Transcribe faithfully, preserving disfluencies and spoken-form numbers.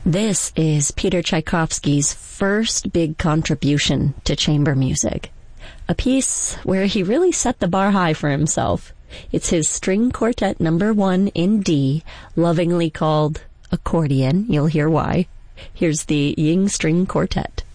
This is Peter Tchaikovsky's first big contribution to chamber music, a piece where he really set the bar high for himself. It's his string quartet number one in D, lovingly called Accordion. You'll hear why. Here's the Ying String Quartet.